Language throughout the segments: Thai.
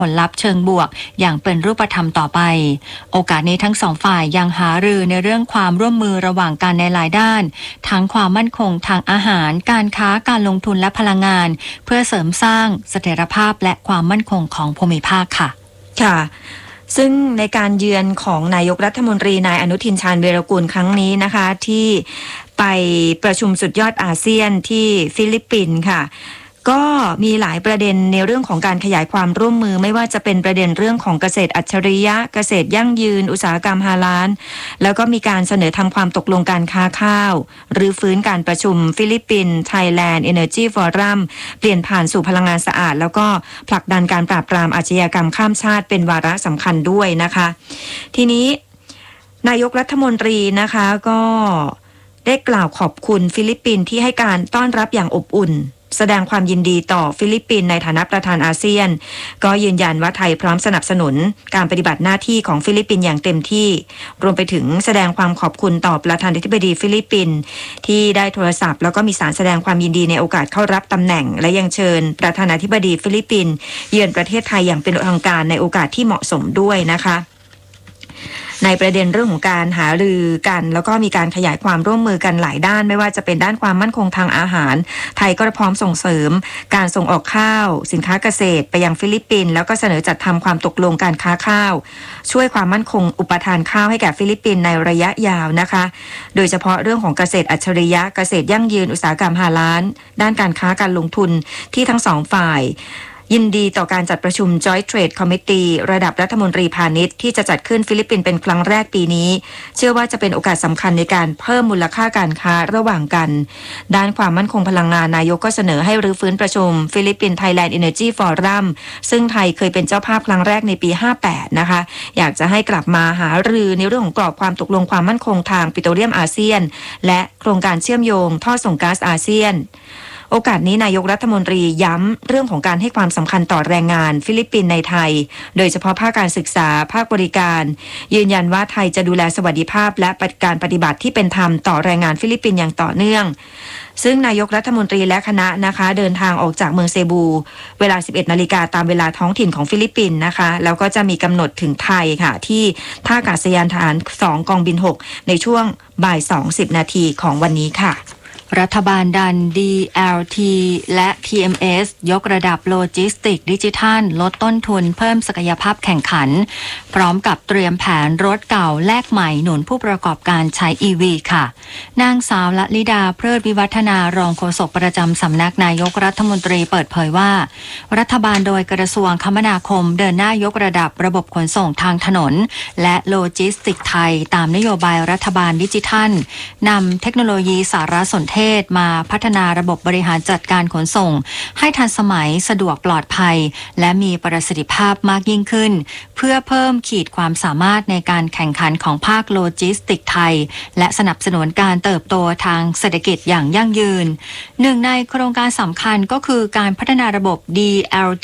ผลลัพธ์เชิงบวกอย่างเป็นรูปธรรมต่อไปโอกาสนี้ทั้งสองฝ่ายยังหารือในเรื่องความร่วมมือระหว่างกันในหลายด้านทั้งความมั่นคงทางอาหารการค้าการลงทุนและพลังงานเพื่อเสริมสร้างเสถียรภาพและความมั่นคงของภูมิภาคค่ะค่ะซึ่งในการเยือนของนายกรัฐมนตรีนายอนุทินชาญวีรกูลครั้งนี้นะคะที่ไปประชุมสุดยอดอาเซียนที่ฟิลิปปินส์ค่ะก็มีหลายประเด็นในเรื่องของการขยายความร่วมมือไม่ว่าจะเป็นประเด็นเรื่องของเกษตรอัจฉริยะเกษตรยั่งยืนอุตสาหกรรมฮาลาลแล้วก็มีการเสนอทำความตกลงการค้าข้าวหรือฟื้นการประชุมฟิลิปปินส์ Thailand Energy Forum เปลี่ยนผ่านสู่พลังงานสะอาดแล้วก็ผลักดันการปราบปรามอาชญากรรมข้ามชาติเป็นวาระสำคัญด้วยนะคะทีนี้นายกรัฐมนตรีนะคะก็ได้กล่าวขอบคุณฟิลิปปินส์ที่ให้การต้อนรับอย่างอบอุ่นแสดงความยินดีต่อฟิลิปปินส์ในฐานะประธานอาเซียนก็ยืนยันว่าไทยพร้อมสนับสนุนการปฏิบัติหน้าที่ของฟิลิปปินส์อย่างเต็มที่รวมไปถึงแสดงความขอบคุณต่อประธานาธิบดีฟิลิปปินส์ที่ได้โทรศัพท์แล้วก็มีสารแสดงความยินดีในโอกาสเข้ารับตำแหน่งและยังเชิญประธานาธิบดีฟิลิปปินส์เยือนประเทศไทยอย่างเป็นทางการในโอกาสที่เหมาะสมด้วยนะคะในประเด็นเรื่องของการหารือกันแล้วก็มีการขยายความร่วมมือกันหลายด้านไม่ว่าจะเป็นด้านความมั่นคงทางอาหารไทยก็พร้อมส่งเสริมการส่งออกข้าวสินค้าเกษตรไปยังฟิลิปปินส์แล้วก็เสนอจัดทำความตกลงการค้าข้าวช่วยความมั่นคงอุปทานข้าวให้แก่ฟิลิปปินส์ในระยะยาวนะคะโดยเฉพาะเรื่องของเกษตรอัจฉริยะเกษตรยั่งยืนอุตสาหกรรมฮาลาลด้านการค้าการลงทุนที่ทั้งสองฝ่ายยินดีต่อการจัดประชุม Joint Trade Committee ระดับรัฐมนตรีพาณิชย์ที่จะจัดขึ้นฟิลิปปินส์เป็นครั้งแรกปีนี้เชื่อว่าจะเป็นโอกาสสำคัญในการเพิ่มมูลค่าการค้าระหว่างกันด้านความมั่นคงพลังงานนายกก็เสนอให้รื้อฟื้นประชุมฟิลิปปินส์ Thailand Energy Forum ซึ่งไทยเคยเป็นเจ้าภาพครั้งแรกในปี 58 นะคะอยากจะให้กลับมาหารือในเรื่องของกรอบความตกลงความมั่นคงทางปิโตรเลียมอาเซียนและโครงการเชื่อมโยงท่อส่งก๊าซอาเซียนโอกาสนี้นายกรัฐมนตรีย้ำเรื่องของการให้ความสำคัญต่อแรงงานฟิลิปปินส์ในไทยโดยเฉพาะภาคการศึกษาภาคบริการยืนยันว่าไทยจะดูแลสวัสดิภาพและการปฏิบัติที่เป็นธรรมต่อแรงงานฟิลิปปินส์อย่างต่อเนื่องซึ่งนายกรัฐมนตรีและคณะนะคะเดินทางออกจากเมืองเซบูเวลา 11 นาฬิกาตามเวลาท้องถิ่นของฟิลิปปินส์นะคะแล้วก็จะมีกำหนดถึงไทยค่ะที่ท่าอากาศยานทหาร 2 กองบิน 6ในช่วงบ่าย 2:10 นาทีของวันนี้ค่ะรัฐบาลดัน DLT และ TMS ยกระดับโลจิสติกดิจิทัลลดต้นทุนเพิ่มศักยภาพแข่งขันพร้อมกับเตรียมแผนรถเก่าแลกใหม่หนุนผู้ประกอบการใช้ EV ค่ะนางสาวละลิดาเพลิดวิวัฒนารองโฆษกประจำสำนักนายกรัฐมนตรีเปิดเผยว่ารัฐบาลโดยกระทรวงคมนาคมเดินหน้ายกระดับระบบขนส่งทางถนนและโลจิสติกไทยตามนโยบายรัฐบาลดิจิทัลนำเทคโนโลยีสารสนเทศมาพัฒนาระบบบริหารจัดการขนส่งให้ทันสมัยสะดวกปลอดภัยและมีประสิทธิภาพมากยิ่งขึ้นเพื่อเพิ่มขีดความสามารถในการแข่งขันของภาคโลจิสติกไทยและสนับสนุนการเติบโตทางเศรษฐกิจอย่างยั่งยืนหนึ่งในโครงการสำคัญก็คือการพัฒนาระบบ DLT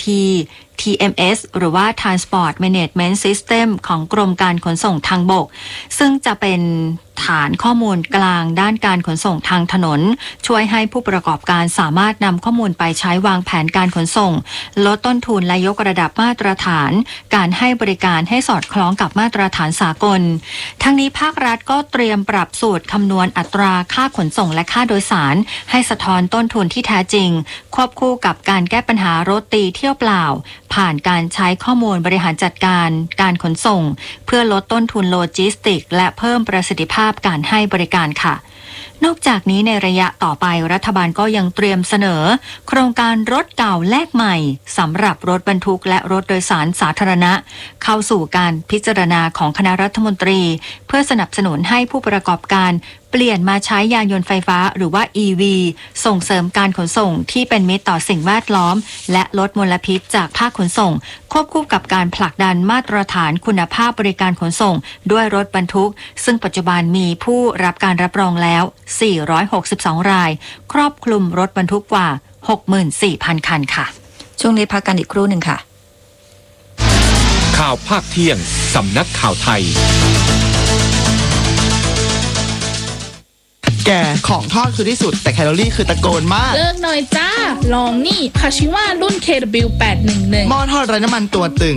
TMS หรือว่า Transport Management System ของกรมการขนส่งทางบกซึ่งจะเป็นฐานข้อมูลกลางด้านการขนส่งทางถนนช่วยให้ผู้ประกอบการสามารถนำข้อมูลไปใช้วางแผนการขนส่งลดต้นทุนและยกระดับมาตรฐานการให้บริการให้สอดคล้องกับมาตรฐานสากลทั้งนี้ภาครัฐก็เตรียมปรับสูตรคำนวณอัตราค่าขนส่งและค่าโดยสารให้สะท้อนต้นทุนที่แท้จริงควบคู่กับการแก้ปัญหารถตีเที่ยวเปล่าผ่านการใช้ข้อมูลบริหารจัดการการขนส่งเพื่อลดต้นทุนโลจิสติกและเพิ่มประสิทธิภาพการให้บริการค่ะนอกจากนี้ในระยะต่อไปรัฐบาลก็ยังเตรียมเสนอโครงการรถเก่าแลกใหม่สำหรับรถบรรทุกและรถโดยสารสาธารณะเข้าสู่การพิจารณาของคณะรัฐมนตรีเพื่อสนับสนุนให้ผู้ประกอบการเปลี่ยนมาใช้ยานยนต์ไฟฟ้าหรือว่า EV ส่งเสริมการขนส่งที่เป็นมิตรต่อสิ่งแวดล้อมและลดมลพิษจากภาคขนส่งควบคู่กับการผลักดันมาตรฐานคุณภาพบริการขนส่งด้วยรถบรรทุกซึ่งปัจจุบันมีผู้รับการรับรองแล้ว462รายครอบคลุมรถบรรทุกกว่า 64,000 คันค่ะช่วงนี้พักกันอีกครู่หนึ่งค่ะข่าวภาคเที่ยงสำนักข่าวไทยแกของทอดคือที่สุดแต่แคลอรี่คือตะโกนมากเลิกหน่อยจ้า ลองนี่คาชิว่ารุ่น KW811 หม้อทอดไร้น้ำมันตัวตึง